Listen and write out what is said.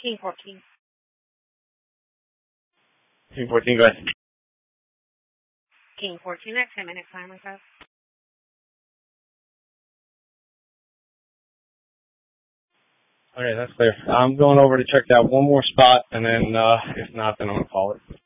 King 14. King 14, go ahead. King 14 at 10-minute timer, sir. Okay, that's clear. I'm going over to check that one more spot, and then if not, then I'm going to call it.